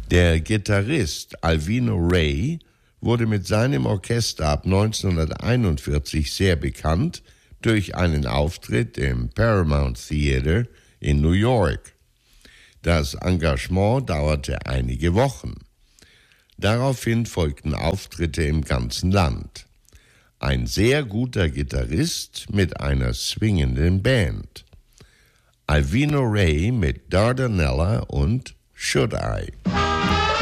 Der Gitarrist Alvino Rey wurde mit seinem Orchester ab 1941 sehr bekannt durch einen Auftritt im Paramount Theater in New York. Das Engagement dauerte einige Wochen. Daraufhin folgten Auftritte im ganzen Land. Ein sehr guter Gitarrist mit einer swingenden Band. Alvino Rey mit Dardanella und Should I.